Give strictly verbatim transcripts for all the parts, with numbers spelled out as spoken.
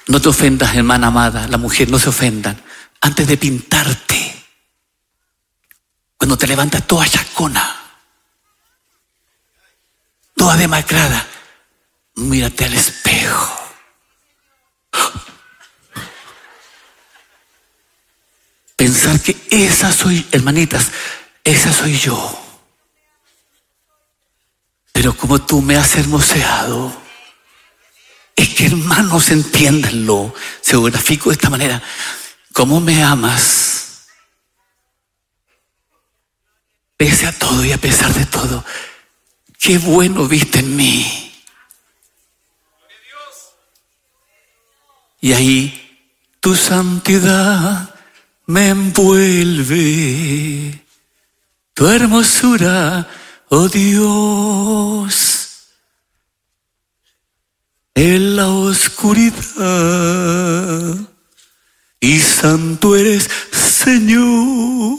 No te ofendas, hermana amada, la mujer, no se ofendan. Antes de pintarte, cuando te levantas toda chacona, toda demacrada, mírate al espejo. Pensar que esa soy, hermanitas, esa soy yo. Pero como tú me has hermoseado, es que, hermanos, entiéndanlo. Se lo grafico de esta manera. ¿Cómo me amas? Pese a todo y a pesar de todo, qué bueno viste en mí. Y ahí tu santidad me envuelve, tu hermosura, oh Dios. En la oscuridad, y santo eres, Señor.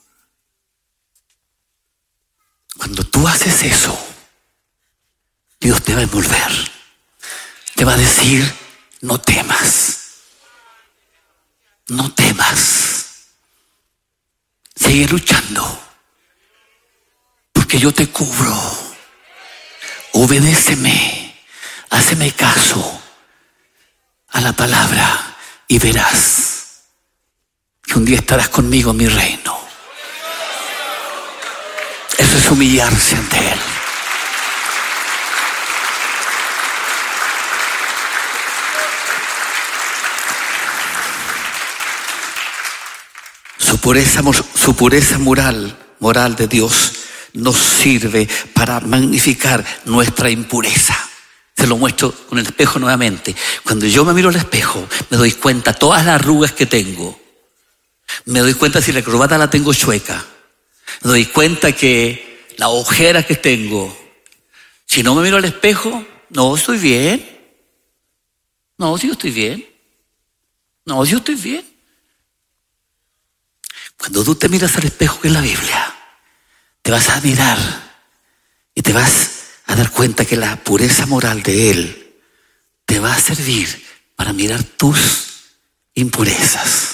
Cuando tú haces eso, Dios te va a envolver. Te va a decir, no temas. No temas. Sigue luchando, porque yo te cubro. Obedéceme. Háceme caso a la palabra y verás que un día estarás conmigo en mi reino. Eso es humillarse ante Él. Su pureza, su pureza moral, moral de Dios nos sirve para magnificar nuestra impureza. Se lo muestro con el espejo nuevamente. Cuando yo me miro al espejo, me doy cuenta todas las arrugas que tengo. Me doy cuenta si la corbata la tengo chueca. Me doy cuenta que la ojera que tengo. Si no me miro al espejo, no, estoy bien. No, sí, yo estoy bien. No, yo estoy bien. Cuando tú te miras al espejo, que es la Biblia, te vas a mirar y te vas a dar cuenta que la pureza moral de Él te va a servir para mirar tus impurezas.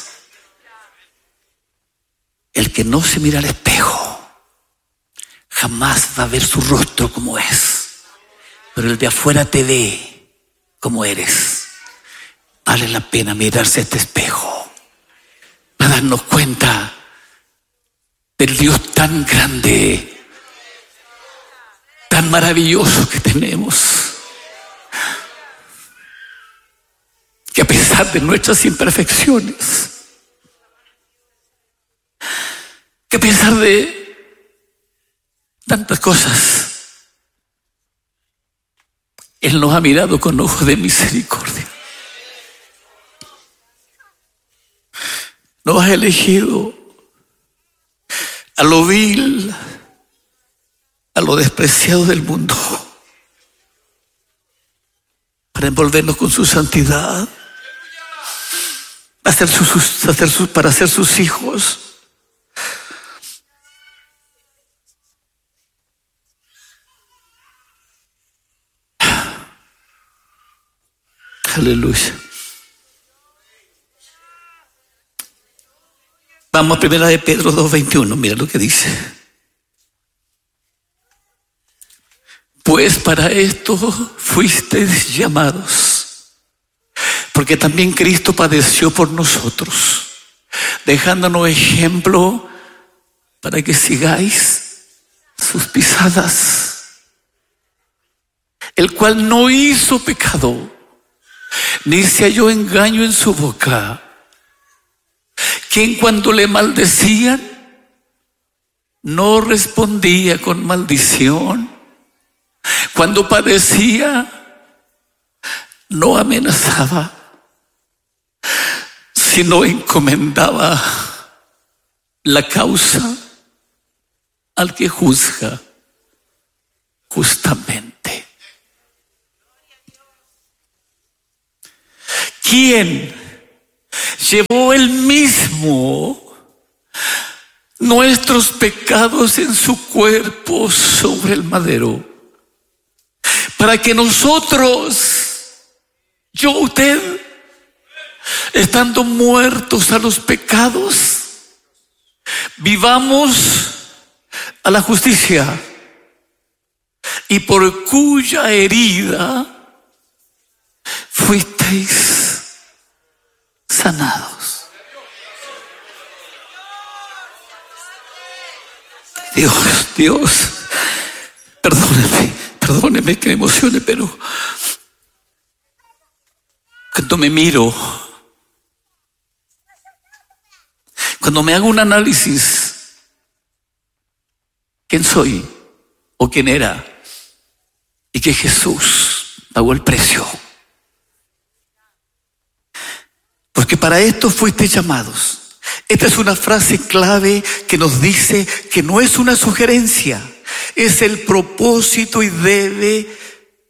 El que no se mira al espejo jamás va a ver su rostro como es, pero el de afuera te ve como eres. Vale la pena mirarse a este espejo para darnos cuenta del Dios tan grande, tan maravilloso que tenemos, que a pesar de nuestras imperfecciones, que a pesar de tantas cosas, Él nos ha mirado con ojos de misericordia. Nos ha elegido a lo vil, a lo despreciado del mundo, para envolvernos con su santidad, para ser sus, hacer sus, para ser sus hijos. Aleluya. Vamos a primera de Pedro dos veintiuno, mira lo que dice. Pues para esto fuisteis llamados, porque también Cristo padeció por nosotros, dejándonos ejemplo para que sigáis sus pisadas, el cual no hizo pecado, ni se halló engaño en su boca, quien cuando le maldecían no respondía con maldición, cuando padecía no amenazaba, sino encomendaba la causa al que juzga justamente. ¿Quién llevó él mismo nuestros pecados en su cuerpo sobre el madero, para que nosotros, yo, usted, estando muertos a los pecados, vivamos a la justicia, y por cuya herida fuisteis sanados. Dios, Dios, perdóneme, perdóneme que me emocione, pero cuando me miro, cuando me hago un análisis, ¿quién soy o quién era? Y que Jesús pagó el precio. Porque para esto fuiste llamados. Esta es una frase clave que nos dice que no es una sugerencia, es el propósito y debe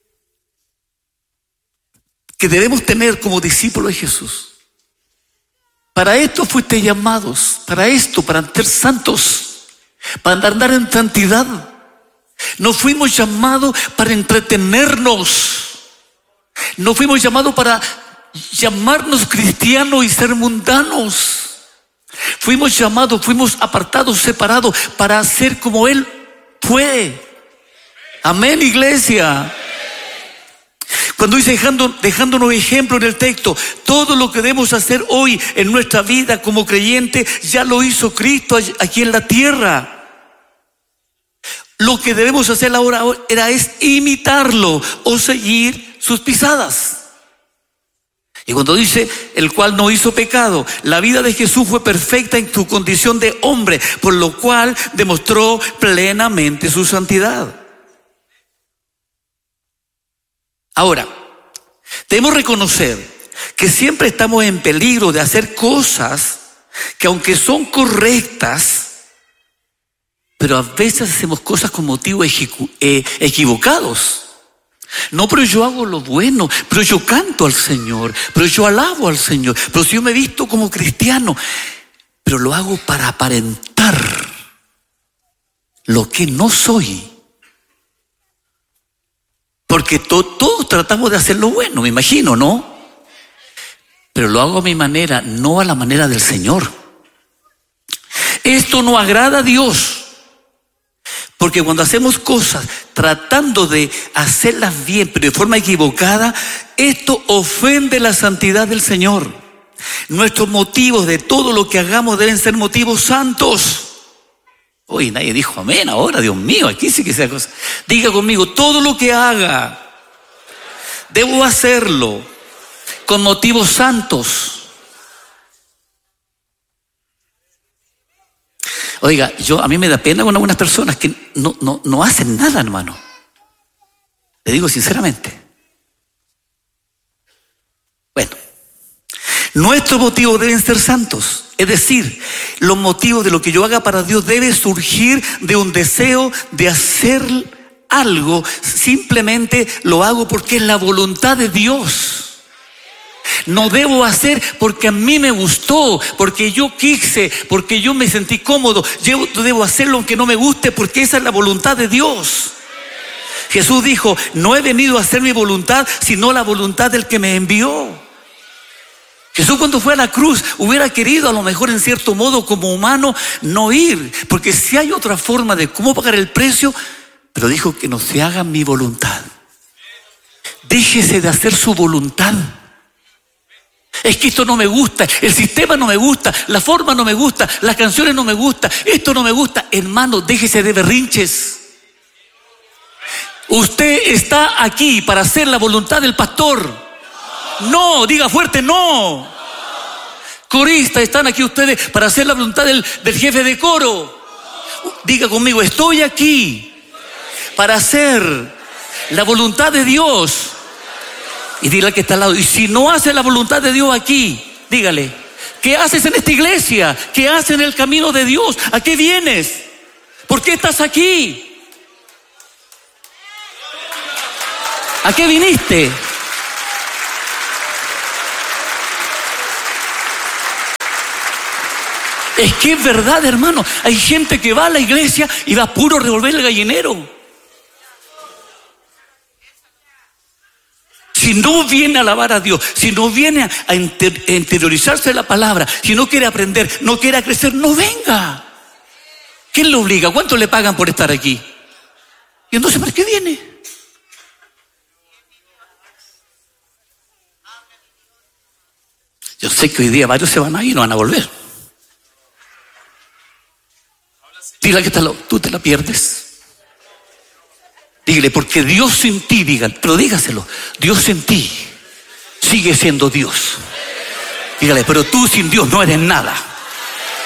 que debemos tener como discípulos de Jesús. Para esto fuiste llamados, para esto, para ser santos, para andar en santidad. No fuimos llamados para entretenernos, no fuimos llamados para llamarnos cristianos y ser mundanos. Fuimos llamados, fuimos apartados, separados para hacer como Él fue. Amén, iglesia. Cuando dice dejando, dejándonos ejemplo en el texto, todo lo que debemos hacer hoy en nuestra vida como creyente ya lo hizo Cristo aquí en la tierra. Lo que debemos hacer ahora era es imitarlo o seguir sus pisadas. Y cuando dice el cual no hizo pecado, la vida de Jesús fue perfecta en su condición de hombre, por lo cual demostró plenamente su santidad. Ahora, debemos reconocer que siempre estamos en peligro de hacer cosas que, aunque son correctas, pero a veces hacemos cosas con motivos equivocados. No, pero yo hago lo bueno, pero yo canto al Señor, pero yo alabo al Señor, pero si yo me he visto como cristiano, pero lo hago para aparentar lo que no soy. Porque to, todos tratamos de hacer lo bueno, me imagino, ¿no? Pero lo hago a mi manera, no a la manera del Señor. Esto no agrada a Dios. Porque cuando hacemos cosas tratando de hacerlas bien, pero de forma equivocada, esto ofende la santidad del Señor. Nuestros motivos de todo lo que hagamos deben ser motivos santos. Uy, nadie dijo amén ahora, Dios mío, aquí sí que sea cosa. Diga conmigo, todo lo que haga, debo hacerlo con motivos santos. Oiga, yo, a mí me da pena con algunas personas que no, no, no hacen nada, hermano. Le digo sinceramente. Bueno, nuestros motivos deben ser santos. Es decir, los motivos de lo que yo haga para Dios debe surgir de un deseo de hacer algo. Simplemente lo hago porque es la voluntad de Dios. No debo hacer porque a mí me gustó, porque yo quise, porque yo me sentí cómodo. Yo debo hacerlo aunque no me guste, porque esa es la voluntad de Dios. Jesús dijo, no he venido a hacer mi voluntad, sino la voluntad del que me envió. Jesús, cuando fue a la cruz, hubiera querido a lo mejor en cierto modo como humano no ir, porque si hay otra forma de cómo pagar el precio, pero dijo que no se haga mi voluntad. Déjese de hacer su voluntad. Es que esto no me gusta, el sistema no me gusta, la forma no me gusta, las canciones no me gustan, esto no me gusta. Hermano, déjese de berrinches. Usted está aquí para hacer la voluntad del pastor. No, diga fuerte, no. Coristas, están aquí ustedes para hacer la voluntad del, del jefe de coro. Diga conmigo, estoy aquí para hacer la voluntad de Dios. Y dile al que está al lado, y si no hace la voluntad de Dios aquí, dígale, ¿qué haces en esta iglesia? ¿Qué haces en el camino de Dios? ¿A qué vienes? ¿Por qué estás aquí? ¿A qué viniste? Es que es verdad, hermano. Hay gente que va a la iglesia y va puro a revolver el gallinero. Si no viene a alabar a Dios, si no viene a inter- a interiorizarse de la palabra, si no quiere aprender, no quiere crecer, no venga. ¿Quién lo obliga? ¿Cuánto le pagan por estar aquí? Y entonces, ¿para qué viene? Yo sé que hoy día varios se van a ir y no van a volver. Dile que te lo, tú te la pierdes. Dígale, porque Dios sin ti, digan, pero dígaselo, Dios sin ti sigue siendo Dios. Dígale, pero tú sin Dios no eres nada.